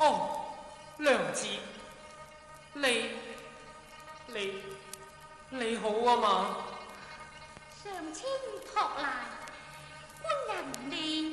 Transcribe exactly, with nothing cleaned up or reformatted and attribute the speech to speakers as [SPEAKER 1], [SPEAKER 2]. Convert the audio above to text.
[SPEAKER 1] 哦，娘子，你你你好啊嘛？
[SPEAKER 2] 上清托賴，官人念